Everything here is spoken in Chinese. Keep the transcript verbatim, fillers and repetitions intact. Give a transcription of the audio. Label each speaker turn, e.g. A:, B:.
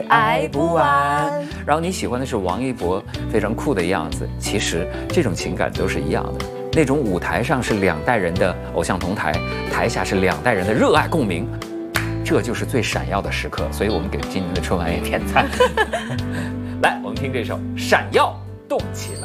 A: 爱不完。然后你喜欢的是王一博非常酷的样子，其实这种情感都是一样的。那种舞台上是两代人的偶像同台，台下是两代人的热爱共鸣，这就是最闪耀的时刻。所以我们给今年的春晚也添彩。来，我们听这首《闪耀动起来》。